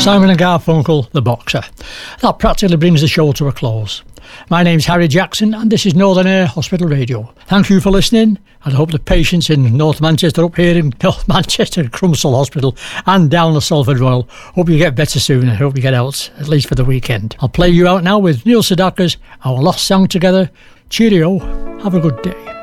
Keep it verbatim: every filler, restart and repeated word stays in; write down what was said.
Simon and Garfunkel, The Boxer. That practically brings the show to a close. My name's Harry Jackson and this is Northern Air Hospital Radio. Thank you for listening, and I hope the patients in North Manchester, up here in North Manchester, Crumpsall Hospital and down the Salford Royal, hope you get better soon. I hope you get out, at least for the weekend. I'll play you out now with Neil Sedaka's Our Last Song Together. Cheerio, have a good day.